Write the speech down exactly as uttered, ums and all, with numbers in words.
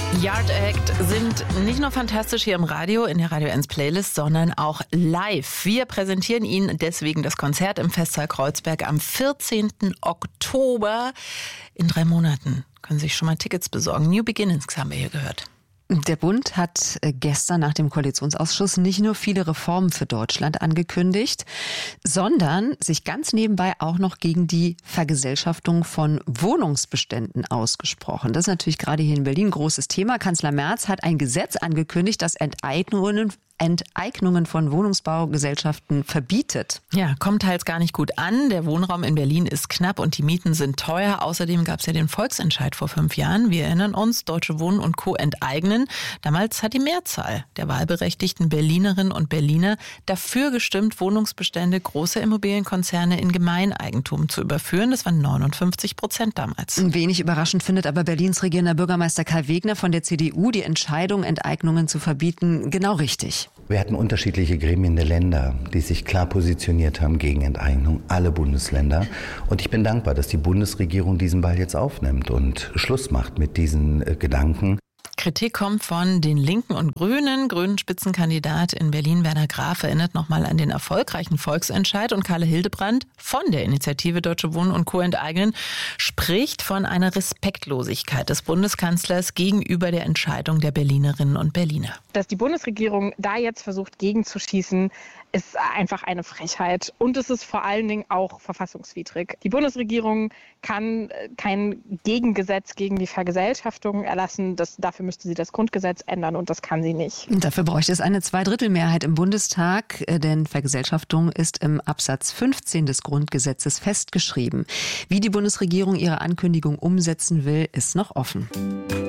Yard Act sind nicht nur fantastisch hier im Radio, in der Radio eins Playlist, sondern auch live. Wir präsentieren Ihnen deswegen das Konzert im Festsaal Kreuzberg am vierzehnten Oktober. In drei Monaten können Sie sich schon mal Tickets besorgen. New Beginnings haben wir hier gehört. Der Bund hat gestern nach dem Koalitionsausschuss nicht nur viele Reformen für Deutschland angekündigt, sondern sich ganz nebenbei auch noch gegen die Vergesellschaftung von Wohnungsbeständen ausgesprochen. Das ist natürlich gerade hier in Berlin ein großes Thema. Kanzler Merz hat ein Gesetz angekündigt, das Enteignungen Enteignungen von Wohnungsbaugesellschaften verbietet. Ja, kommt teils gar nicht gut an. Der Wohnraum in Berlin ist knapp und die Mieten sind teuer. Außerdem gab es ja den Volksentscheid vor fünf Jahren. Wir erinnern uns, Deutsche Wohnen und Co. enteignen. Damals hat die Mehrzahl der wahlberechtigten Berlinerinnen und Berliner dafür gestimmt, Wohnungsbestände großer Immobilienkonzerne in Gemeineigentum zu überführen. Das waren neunundfünfzig Prozent damals. Wenig überraschend findet aber Berlins regierender Bürgermeister Kai Wegner von der C D U die Entscheidung, Enteignungen zu verbieten, genau richtig. Wir hatten unterschiedliche Gremien der Länder, die sich klar positioniert haben gegen Enteignung, alle Bundesländer. Und ich bin dankbar, dass die Bundesregierung diesen Ball jetzt aufnimmt und Schluss macht mit diesen äh, Gedanken. Kritik kommt von den Linken und Grünen. Grünen Spitzenkandidat in Berlin, Werner Graf, erinnert nochmal an den erfolgreichen Volksentscheid. Und Karle Hildebrand von der Initiative Deutsche Wohnen und Co. enteignen spricht von einer Respektlosigkeit des Bundeskanzlers gegenüber der Entscheidung der Berlinerinnen und Berliner. Dass die Bundesregierung da jetzt versucht, gegenzuschießen, ist einfach eine Frechheit. Und es ist vor allen Dingen auch verfassungswidrig. Die Bundesregierung kann kein Gegengesetz gegen die Vergesellschaftung erlassen. Das, dafür müsste sie das Grundgesetz ändern und das kann sie nicht. Dafür bräuchte es eine Zweidrittelmehrheit im Bundestag, denn Vergesellschaftung ist im Absatz fünfzehn des Grundgesetzes festgeschrieben. Wie die Bundesregierung ihre Ankündigung umsetzen will, ist noch offen.